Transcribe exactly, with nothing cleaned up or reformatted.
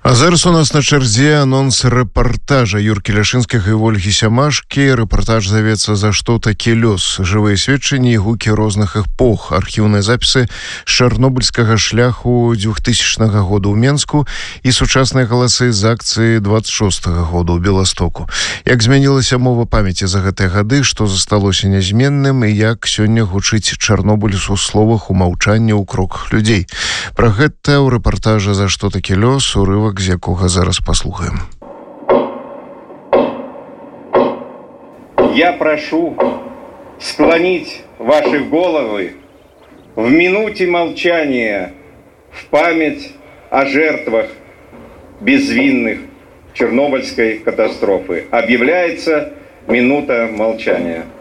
А зараз у нас на чарзе анонс рэпартажа Юркі Ляшынскага і Ольгі Сямашкі. Рэпартаж завецца «За што такі лёс?». Жывыя сведчанні і гукі розных эпох. Архіўныя запісы з чарнобыльскага шляху двухтысячнага года ў Менску і сучасныя галасы з акцыі двадцать шостага года ў Беластоку. Як змянілася мова памяці за гэтыя гады, што засталося нязменным і як сёння гучыць Чарнобыль у словах, у маўчанні, у кроках людзей. Пра гэта ў рэпартажа «За што такі лёс?» урывак з якога зараз послухаем. Я прошу склонить ваши головы в минуте молчания в память о жертвах безвинных Чернобыльской катастрофы. Объявляется минута молчания.